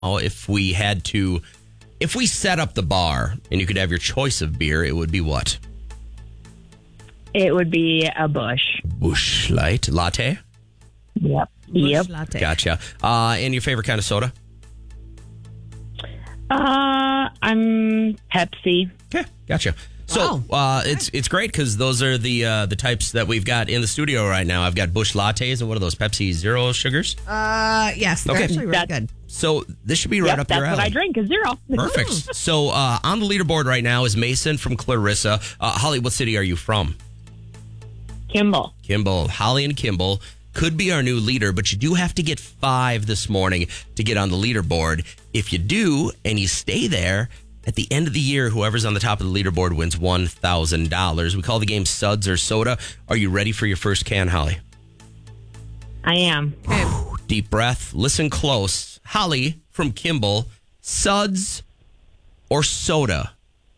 if we set up the bar and you could have your choice of beer, it would be what? It would be a Busch. Busch Light latte? Yep. Busch Latte. Gotcha. And your favorite kind of soda? I'm Pepsi. Okay, gotcha. So it's great because those are the types that we've got in the studio right now. I've got Busch Lattes and what are those, Pepsi Zero sugars? Yes, they're actually really good. So this should be right up your alley. That's what I drink, is zero. Perfect. So on the leaderboard right now is Mason from Clarissa. Holly, what city are you from? Kimball. Holly and Kimball could be our new leader, but you do have to get 5 this morning to get on the leaderboard. If you do, and you stay there, at the end of the year, whoever's on the top of the leaderboard wins $1,000. We call the game Suds or Soda. Are you ready for your first can, Holly? I am. Okay. Deep breath. Listen close. Holly from Kimball, Suds or Soda?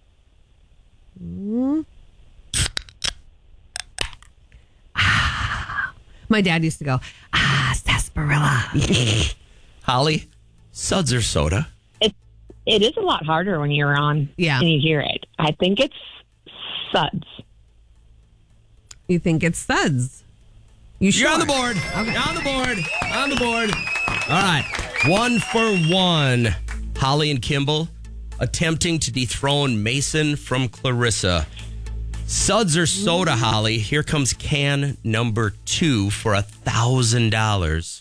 My dad used to go, sarsaparilla. Holly, Suds or Soda? It is a lot harder when you're on and you hear it. I think it's Suds. You think it's Suds? You're on the board. Okay. You're on the board. On the board. All right. 1 for 1. Holly and Kimball attempting to dethrone Mason from Clarissa. Suds or Soda, Holly? Here comes can number 2 for $1,000.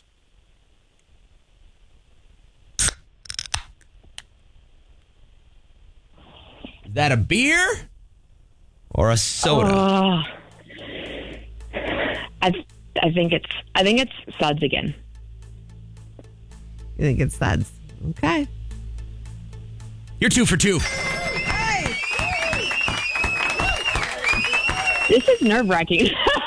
Is that a beer or a soda? I think it's Suds again. You think it's Suds? Okay. You're 2 for 2. This is nerve-wracking.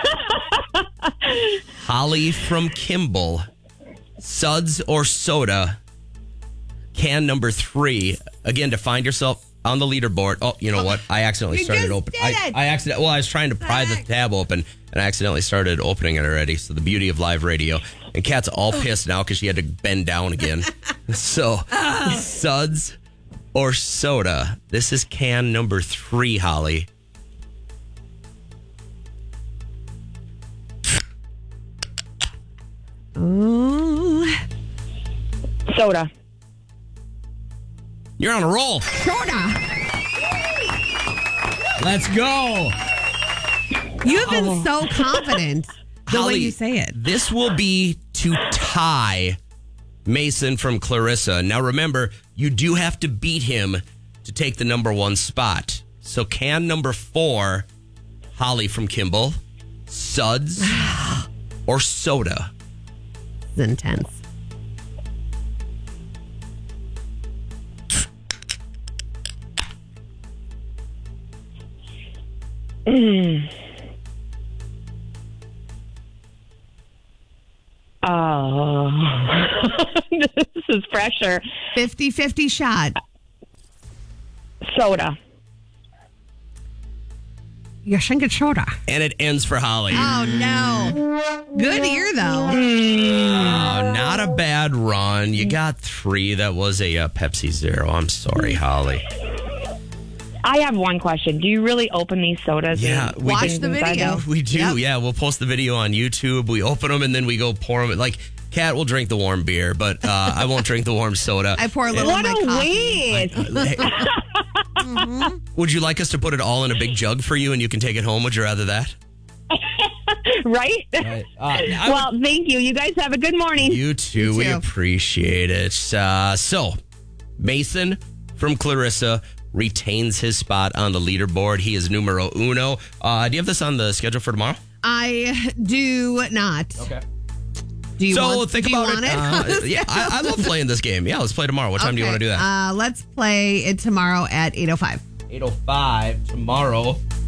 Holly from Kimball, Suds or Soda? Can number 3. Again, to find yourself on the leaderboard. Oh, you know what? I accidentally started opening. I was trying to pry the tab open, and I accidentally started opening it already. So the beauty of live radio. And Kat's all pissed now because she had to bend down again. So, Suds or Soda? This is can number 3, Holly. Ooh. Soda. You're on a roll. Soda. Let's go. You've been so confident the Holly, way you say it. This will be to tie Mason from Clarissa. Now remember, you do have to beat him to take the number 1 spot. So can number 4, Holly from Kimball, Suds or Soda? It's intense. Oh, this is pressure. 50-50 shot. Soda. You should get soda. And it ends for Holly. Oh, no. Good ear, though. Oh, not a bad run. You got 3. That was a Pepsi Zero. I'm sorry, Holly. I have one question. Do you really open these sodas? Yeah, and we watch the video. We do. Yep. Yeah, we'll post the video on YouTube. We open them and then we go pour them. Like, Kat will drink the warm beer, but I won't drink the warm soda. I pour a little in my coffee. Waste. Would you like us to put it all in a big jug for you and you can take it home? Would you rather that? Right? Well, thank you. You guys have a good morning. You too. We appreciate it. So, Mason from Clarissa retains his spot on the leaderboard. He is numero uno. Do you have this on the schedule for tomorrow? I do not. Okay. Do you want, think do you about want it. it? Yeah, I love playing this game. Yeah, let's play tomorrow. What time do you want to do that? Let's play it tomorrow at 8:05. 8:05 tomorrow.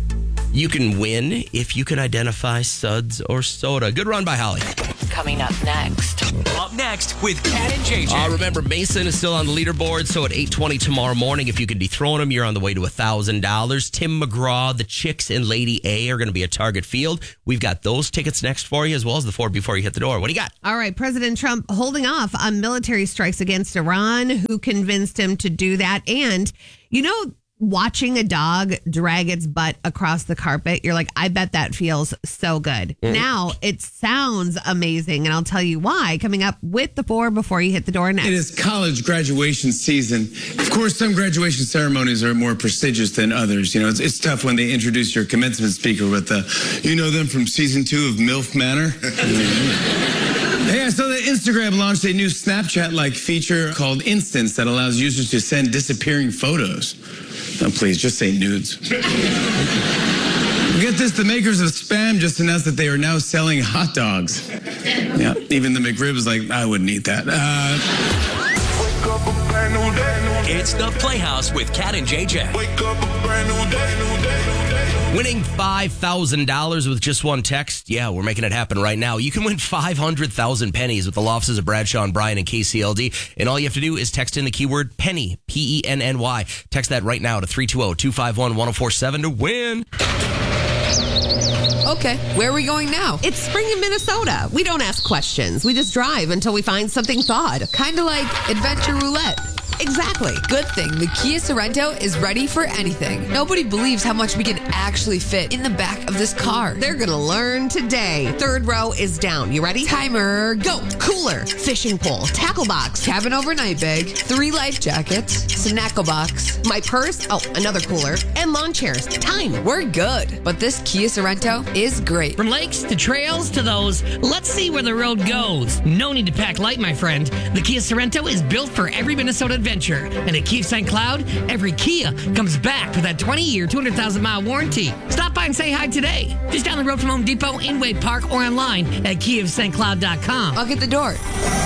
You can win if you can identify suds or soda. Good run by Holly. Coming up next. Up next with Kat and JJ. Remember, Mason is still on the leaderboard, so at 8:20 tomorrow morning, if you can dethrone him, you're on the way to $1,000. Tim McGraw, the Chicks, and Lady A are going to be at Target Field. We've got those tickets next for you, as well as the 4 before you hit the door. What do you got? All right, President Trump holding off on military strikes against Iran. Who convinced him to do that? And, watching a dog drag its butt across the carpet, you're like, I bet that feels so good. Now, it sounds amazing, and I'll tell you why, coming up with the 4 before you hit the door next. It is college graduation season. Of course, some graduation ceremonies are more prestigious than others. It's tough when they introduce your commencement speaker with them from season 2 of MILF Manor. Hey, I saw that Instagram launched a new Snapchat-like feature called Instants that allows users to send disappearing photos. Oh, please, just say nudes. Get this, the makers of Spam just announced that they are now selling hot dogs. Yeah, even the McRib is like, I wouldn't eat that. It's the Playhouse with Kat and JJ. Wake up a brand new day. Winning $5,000 with just one text. Yeah, we're making it happen right now. You can win 500,000 pennies with the law offices of Bradshaw and Bryan and KCLD. And all you have to do is text in the keyword penny, P-E-N-N-Y. Text that right now to 320-251-1047 to win. Okay, where are we going now? It's spring in Minnesota. We don't ask questions. We just drive until we find something thawed. Kind of like Adventure Roulette. Exactly. Good thing the Kia Sorento is ready for anything. Nobody believes how much we can actually fit in the back of this car. They're going to learn today. Third row is down. You ready? Timer, go. Cooler, fishing pole, tackle box, Cabin overnight bag, 3 life jackets, snackle box, my purse, another cooler, and lawn chairs. Time. We're good. But this Kia Sorento is great. From lakes to trails to those, let's see where the road goes. No need to pack light, my friend. The Kia Sorento is built for every Minnesota adventure. And at Kia St. Cloud, every Kia comes back with that 20-year, 200,000-mile warranty. Stop by and say hi today. Just down the road from Home Depot, in Wade Park, or online at KiaofStCloud.com. I'll get the door.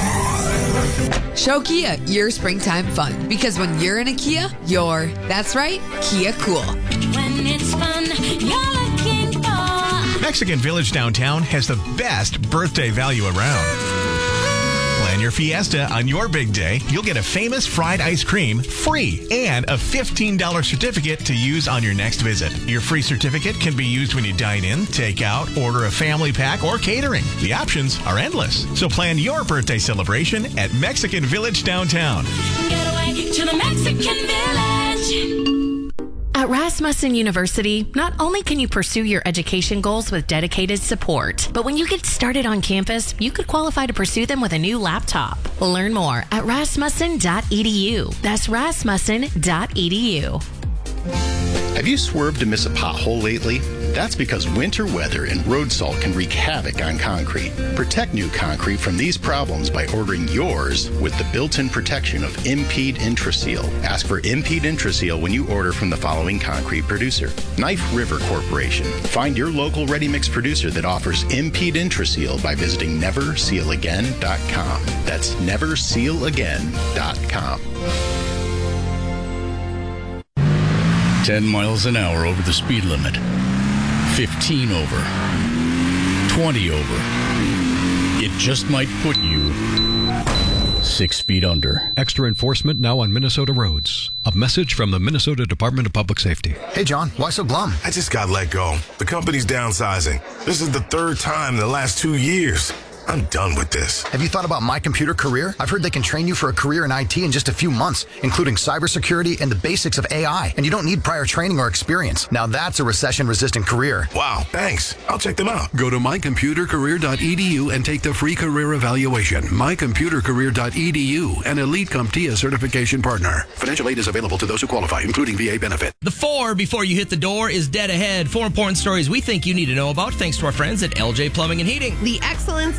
Show Kia your springtime fun. Because when you're in a Kia, that's right, Kia cool. When it's fun, you're looking for. Mexican Village downtown has the best birthday value around. Plan your fiesta on your big day. You'll get a famous fried ice cream free and a $15 certificate to use on your next visit. Your free certificate can be used when you dine in, take out, order a family pack, or catering. The options are endless. So plan your birthday celebration at Mexican Village downtown. Get away to the Mexican Village. At Rasmussen University, not only can you pursue your education goals with dedicated support, but when you get started on campus, you could qualify to pursue them with a new laptop. Learn more at rasmussen.edu. That's rasmussen.edu. Have you swerved to miss a pothole lately? That's because winter weather and road salt can wreak havoc on concrete. Protect new concrete from these problems by ordering yours with the built-in protection of Impede Intraseal. Ask for Impede Intraseal when you order from the following concrete producer: Knife River Corporation. Find your local ready-mix producer that offers Impede Intraseal by visiting NeverSealAgain.com. That's NeverSealAgain.com. 10 miles an hour over the speed limit. 15 over. 20 over. It just might put you 6 feet under. Extra enforcement now on Minnesota roads. A message from the Minnesota Department of Public Safety. Hey, John, why so glum? I just got let go. The company's downsizing. This is the 3rd time in the last 2 years. I'm done with this. Have you thought about My Computer Career? I've heard they can train you for a career in IT in just a few months, including cybersecurity and the basics of AI. And you don't need prior training or experience. Now that's a recession-resistant career. Wow, thanks. I'll check them out. Go to mycomputercareer.edu and take the free career evaluation. Mycomputercareer.edu, an Elite CompTIA certification partner. Financial aid is available to those who qualify, including VA benefit. The 4 before you hit the door is dead ahead. 4 important stories we think you need to know about, thanks to our friends at LJ Plumbing and Heating. The excellence